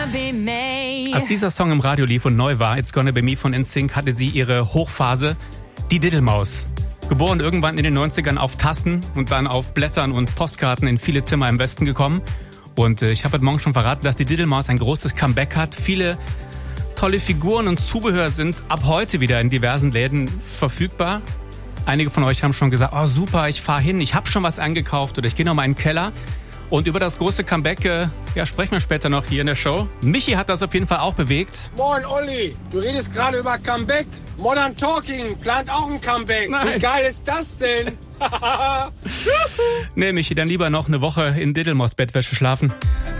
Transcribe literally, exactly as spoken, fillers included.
be me. Als dieser Song im Radio lief und neu war, It's Gonna Be Me von N Sync, hatte sie ihre Hochphase, die Diddlemaus. Geboren irgendwann in den neunzigern auf Tassen und dann auf Blättern und Postkarten in viele Zimmer im Westen gekommen. Und äh, ich habe heute Morgen schon verraten, dass die Diddlemaus ein großes Comeback hat. Viele tolle Figuren und Zubehör sind ab heute wieder in diversen Läden verfügbar. Einige von euch haben schon gesagt, oh super, ich fahre hin, ich habe schon was eingekauft oder ich gehe noch mal in den Keller. Und über das große Comeback, äh, ja, sprechen wir später noch hier in der Show. Michi hat das auf jeden Fall auch bewegt. Moin Olli, du redest gerade über Comeback. Modern Talking plant auch ein Comeback. Nein. Wie geil ist das denn? Nee, Michi, dann lieber noch eine Woche in Diddlemaus Bettwäsche schlafen.